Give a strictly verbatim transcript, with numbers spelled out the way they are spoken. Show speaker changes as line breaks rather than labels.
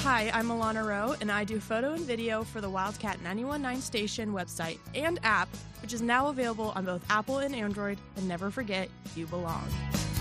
Hi, I'm Alana Rowe, and I do photo and video for the Wildcat ninety-one point nine station website and app, which is now available on both Apple and Android. And never forget, you belong.